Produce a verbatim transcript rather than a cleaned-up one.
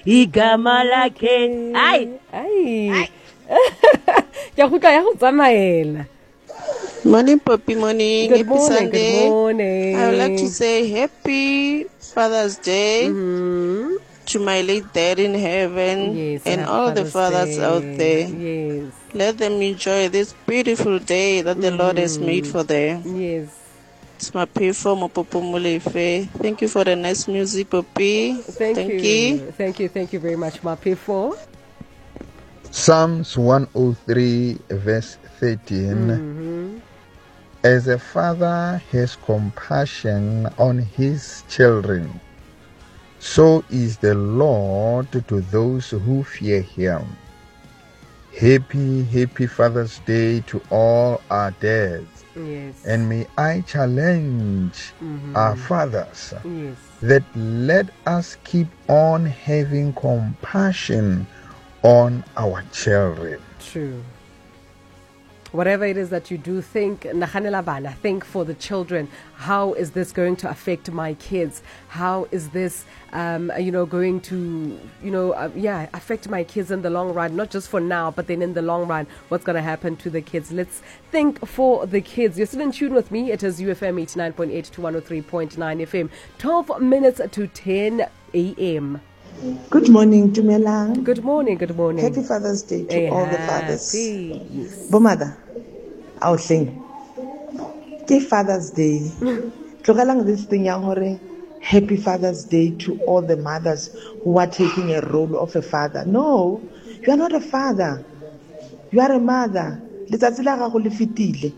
igama lakhe. Ay, ay. Ya go tla ya go tsamaela. Morning, Poppy, morning. Good Happy morning, Sunday. good morning. I would like to say happy Father's Day Mm-hmm. to my late dad in heaven Yes, and happy all the Father's fathers Day. out there. Yes. Let them enjoy this beautiful day that the Lord has made for them. Yes. It's my pay for Mopopo Molefe. Thank you for the nice music, Poppy. Thank, Thank you. you. Thank you. Thank you very much, Mapi, for Psalms one oh three, verse thirteen. mm-hmm. As a father has compassion on his children, so is the Lord to those who fear him. Happy, happy Father's Day to all our dads. Yes. And may I challenge mm-hmm. our fathers yes. that let us keep on having compassion on our children. True. Whatever it is that you do, think, naganela bana, think for the children. How is this going to affect my kids? How is this, um, you know, going to, you know, uh, yeah, affect my kids in the long run? Not just for now, but then in the long run, what's going to happen to the kids? Let's think for the kids. You're still in tune with me. It is U F M eighty-nine point eight to one oh three point nine F M. twelve minutes to ten a.m. Good morning, Dumelang. Good morning, good morning. Happy Father's Day to Hey, all the fathers. yes. Bomada, I'll sing. Ke Father's Day. Tlogelang this thing yang hore Happy Father's Day to all the mothers who are taking a role of a father. No, you are not a father. You are a mother. Letsatsi la gago le fetile.